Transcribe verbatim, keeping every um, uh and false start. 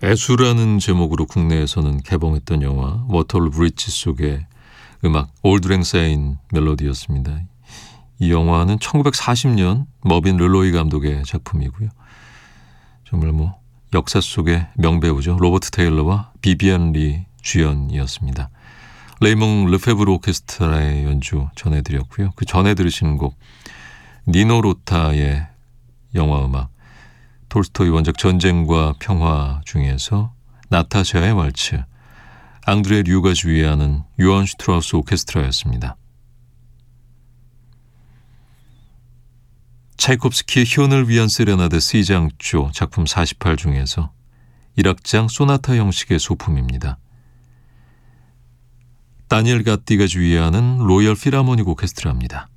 애수라는 제목으로 국내에서는 개봉했던 영화 워털루 브릿지 속의 음악 올드 랭사인 멜로디였습니다. 이 영화는 천구백사십 년 머빈 르로이 감독의 작품이고요. 정말 뭐 역사 속의 명배우죠. 로버트 테일러와 비비안 리 주연이었습니다. 레이몽 르페브르 오케스트라의 연주 전해드렸고요. 그 전에 들으시는 곡 니노 로타의 영화 음악 톨스토이 원작 전쟁과 평화 중에서 나타샤의 왈츠, 앙드레 류가 주의하는 요한 슈트라우스 오케스트라였습니다. 차이콥스키의 희혼을 위한 세레나데 C장조 작품 사십팔 중에서 일 악장 소나타 형식의 소품입니다. 다니엘 가띠가 주의하는 로열 필하모닉 오케스트라입니다.